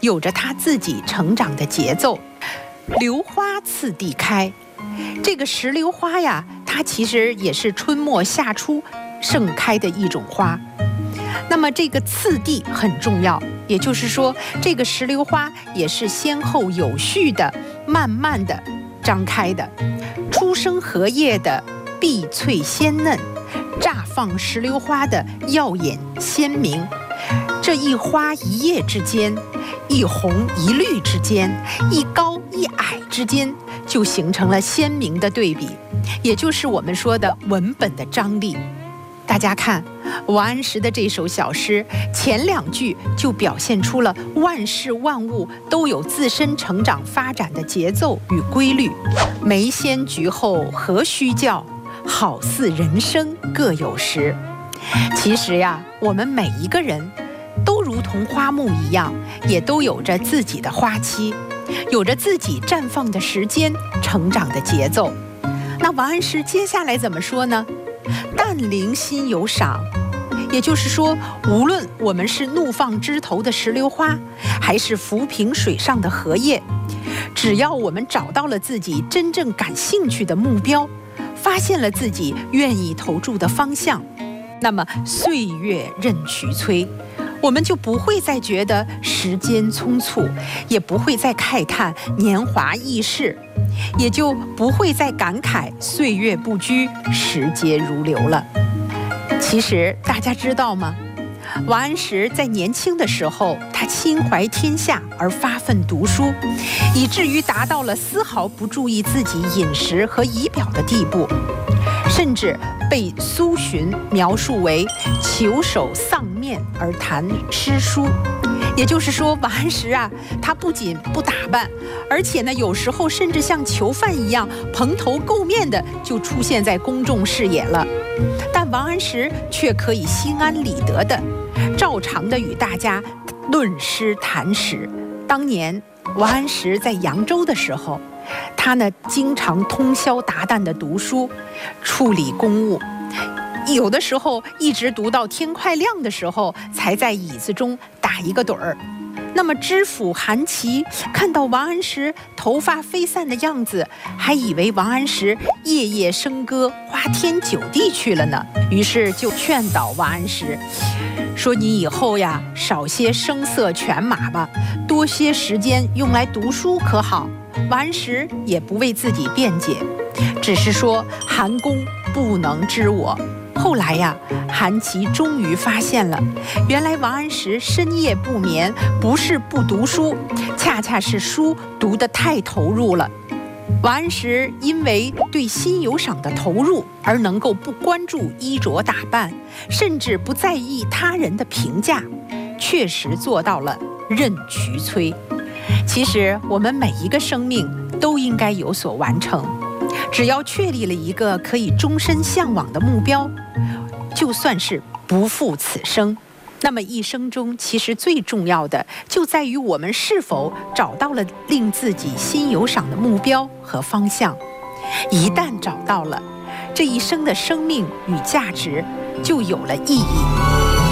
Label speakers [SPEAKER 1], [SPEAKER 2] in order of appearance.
[SPEAKER 1] 有着它自己成长的节奏。榴花次第开，这个石榴花呀，它其实也是春末夏初盛开的一种花。那么这个次第很重要，也就是说，这个石榴花也是先后有序的、慢慢的张开的。初生荷叶的碧翠鲜嫩，乍放石榴花的耀眼鲜明。这一花一叶之间，一红一绿之间，一高一矮之间，就形成了鲜明的对比，也就是我们说的文本的张力。大家看王安石的这首小诗，前2句就表现出了万事万物都有自身成长发展的节奏与规律。梅先菊后何须教，好似人生各有时。其实呀，我们每一个人都如同花木一样，也都有着自己的花期，有着自己绽放的时间、成长的节奏。那王安石接下来怎么说呢？但灵心有赏，也就是说，无论我们是怒放枝头的石榴花，还是浮萍水上的荷叶，只要我们找到了自己真正感兴趣的目标，发现了自己愿意投注的方向，那么岁月任渠催，我们就不会再觉得时间匆促，也不会再慨叹年华易逝，也就不会再感慨岁月不居，时节如流了。其实大家知道吗？王安石在年轻的时候，他心怀天下而发奋读书，以至于达到了丝毫不注意自己饮食和仪表的地步，甚至被苏洵描述为虬首丧面而谈诗书。也就是说，王安石啊，他不仅不打扮，而且呢，有时候甚至像囚犯一样蓬头垢面的就出现在公众视野了。但王安石却可以心安理得的照常的与大家论诗谈史。当年王安石在扬州的时候，他呢经常通宵达旦的读书，处理公务，有的时候一直读到天快亮的时候，才在椅子中打一个盹儿。那么知府韩琦看到王安石头发飞散的样子，还以为王安石夜夜笙歌，花天酒地去了呢，于是就劝导王安石说：“你以后呀，少些声色犬马吧，多些时间用来读书可好？”王安石也不为自己辩解，只是说：“韩公不能知我。”后来呀，韩琦终于发现了，原来王安石深夜不眠，不是不读书，恰恰是书读得太投入了。王安石因为对心有赏的投入，而能够不关注衣着打扮，甚至不在意他人的评价，确实做到了任渠催。其实我们每一个生命都应该有所完成，只要确立了一个可以终身向往的目标，就算是不负此生。那么一生中其实最重要的就在于我们是否找到了令自己心有赏的目标和方向。一旦找到了，这一生的生命与价值就有了意义。